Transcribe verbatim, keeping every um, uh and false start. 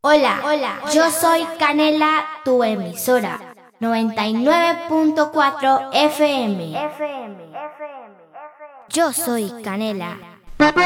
Hola, hola, yo soy Canela, tu emisora, noventa y nueve punto cuatro F M. Yo soy Canela.